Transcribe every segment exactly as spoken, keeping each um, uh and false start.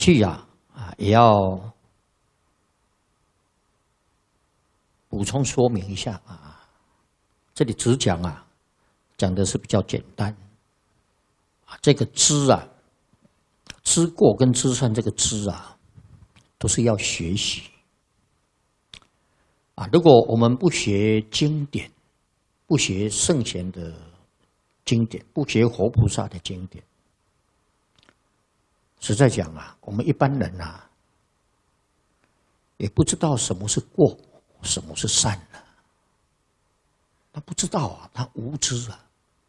句啊啊也要补充说明一下啊。这里只讲啊，讲的是比较简单啊。这个知啊，知过跟知善这个知啊，都是要学习啊。如果我们不学经典，不学圣贤的经典，不学活菩萨的经典，实在讲啊，我们一般人啊，也不知道什么是过，什么是善呢、啊？他不知道啊，他无知啊。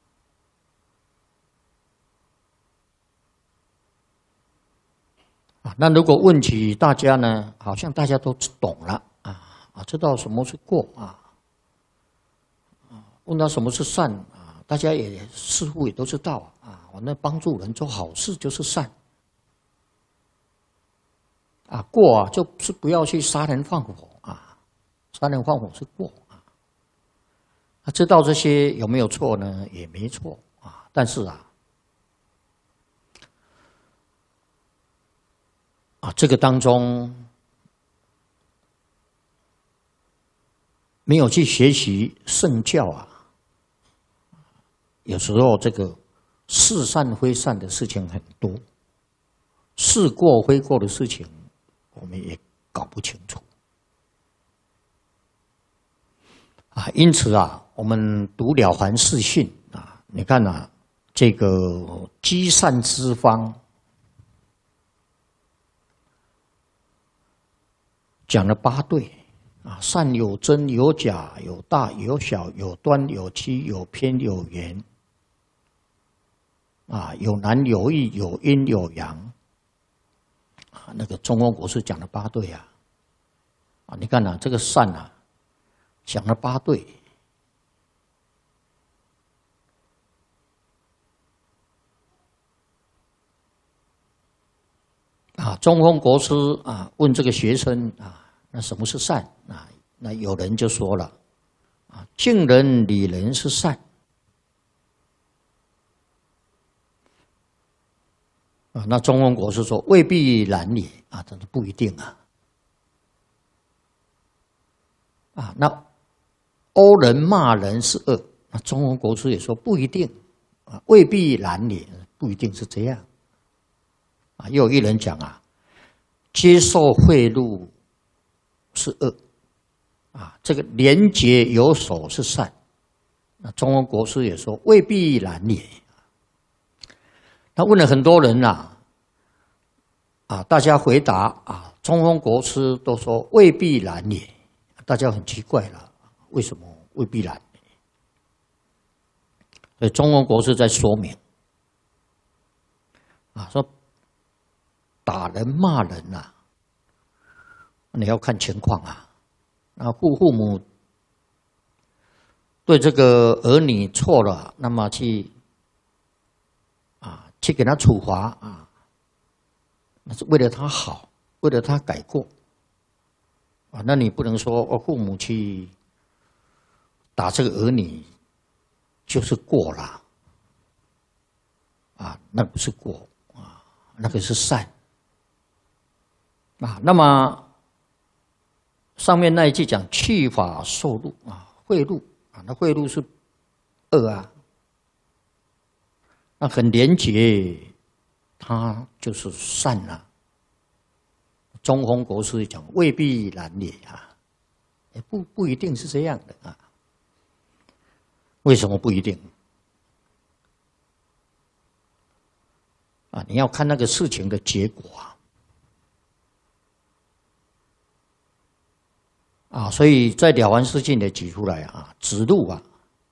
啊，那如果问起大家呢，好像大家都懂了啊啊，知道什么是过啊啊，问到什么是善啊，大家也似乎也都知道啊，我那帮助人做好事就是善。啊，过啊，就是不要去杀人放火啊，杀人放火是过啊。他知道这些有没有错呢？也没错啊，但是啊，啊，这个当中没有去学习圣教啊，有时候这个是善非善的事情很多，是过非过的事情，我们也搞不清楚啊。因此啊，我们读《了凡四训》啊，你看啊，这个积善之方讲了八对啊，善有真有假，有大有小，有端有曲，有偏有圆啊，有难有易，有阴有阳啊。那个中庸国师讲了八对啊，啊，你看啊，这个善啊，讲了八对。啊，中庸国师啊问这个学生啊，那什么是善啊？那有人就说了啊，敬人礼人是善啊。那中庸国师说未必然也啊，这是不一定啊。啊，那殴人骂人是恶，那中庸国师也说不一定啊，未必然也，不一定是这样。啊，又有一人讲啊，接受贿赂是恶，啊，这个廉洁有守是善。那中庸国师也说未必然也。他问了很多人呐、啊，啊，大家回答啊，中庸国师都说未必然也。大家很奇怪了，为什么未必然？所以中庸国师在说明啊，说。打人骂人呐、啊，你要看情况啊。啊，父父母对这个儿女错了，那么去啊去给他处罚啊，那是为了他好，为了他改过啊。那你不能说哦，父母去打这个儿女就是过了啊，那不是过啊，那个是善。啊，那么上面那一句讲去法受禄啊，贿赂啊，那贿赂是恶啊，那很廉洁，它就是善啊。中庸国师讲未必然也啊，也不不一定是这样的啊。为什么不一定？啊，你要看那个事情的结果啊。啊，所以在《了凡四训》也举出来啊，子路啊，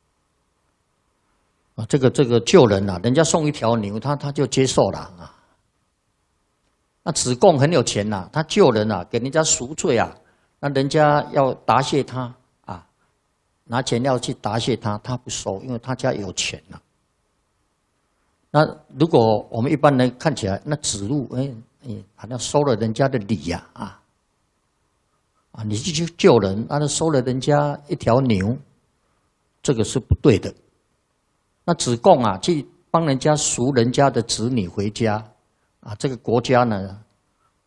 啊，这个这个救人啊，人家送一条牛，他他就接受了啊。那子贡很有钱呐、啊，他救人啊，给人家赎罪啊，那人家要答谢他啊，拿钱要去答谢他，他不收，因为他家有钱呐、啊。那如果我们一般人看起来，那子路哎哎，好像收了人家的礼呀 啊, 啊。啊，你去救人，那收了人家一条牛，这个是不对的。那子贡啊，去帮人家赎人家的子女回家，啊，这个国家呢